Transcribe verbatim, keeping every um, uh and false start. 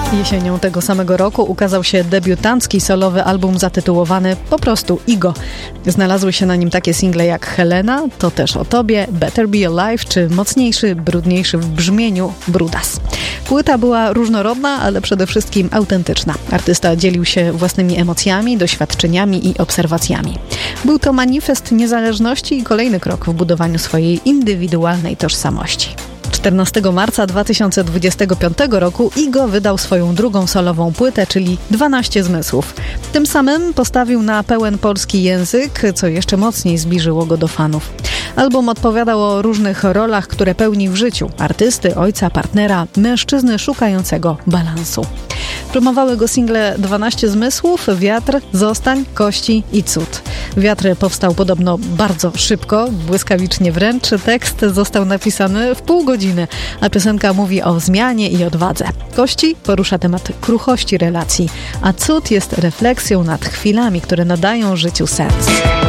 Jesienią tego samego roku ukazał się debiutancki solowy album zatytułowany po prostu Igo. Znalazły się na nim takie single jak Helena, To też o tobie, Better Be Alive czy mocniejszy, brudniejszy w brzmieniu Brudas. Płyta była różnorodna, ale przede wszystkim autentyczna. Artysta dzielił się własnymi emocjami, doświadczeniami i obserwacjami. Był to manifest niezależności i kolejny krok w budowaniu swojej indywidualnej tożsamości. czternastego marca dwa tysiące dwudziestego piątego roku Igo wydał swoją drugą solową płytę, czyli dwanaście zmysłów. Tym samym postawił na pełen polski język, co jeszcze mocniej zbliżyło go do fanów. Album opowiadał o różnych rolach, które pełni w życiu artysty, ojca, partnera, mężczyzny szukającego balansu. Promowały go single dwanaście zmysłów, Wiatr, Zostań, Kości i Cud. Wiatr powstał podobno bardzo szybko, błyskawicznie wręcz. Tekst został napisany w pół godziny, a piosenka mówi o zmianie i odwadze. Kości porusza temat kruchości relacji, a Cud jest refleksją nad chwilami, które nadają życiu sens.